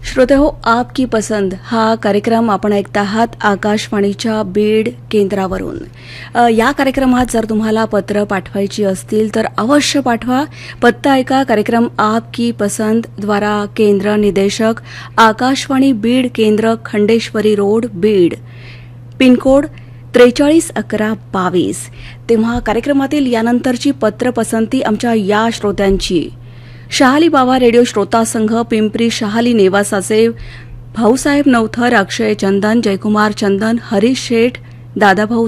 श्रोते हो, आपकी पसंद हा कार्यक्रम आपण ऐकता आहात आकाशवाणीच्या बीड केंद्रावरून. या कार्यक्रमात जर तुम्हाला पत्र पाठवायची असतील तर अवश्य पाठवा. पत्ता ऐका. कार्यक्रम आपकी पसंद द्वारा केंद्र निदेशक आकाशवाणी बीड केंद्र, खंडेश्वरी रोड, बीड, पिनकोड 431122. तेव्हा कार्यक्रमातील यानंतरची पत्र पसंती आमच्या या श्रोत्यांची: शहाली बाबा रेडिओ श्रोता संघ, पिंपरी शहाली नेवासाचे भाऊसाहेब नवथर, अक्षय चंदन, जयकुमार चंदन, हरीश शेठ, दादाभाऊ